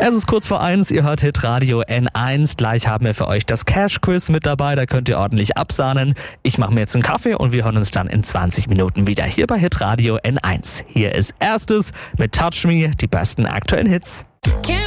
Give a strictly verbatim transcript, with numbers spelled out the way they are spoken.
Es ist kurz vor eins, ihr hört Hitradio N eins. Gleich haben wir für euch das Cash-Quiz mit dabei, da könnt ihr ordentlich absahnen. Ich mache mir jetzt einen Kaffee und wir hören uns dann in zwanzig Minuten wieder hier bei Hitradio N eins. Hier ist erstes mit Touch Me, die besten aktuellen Hits.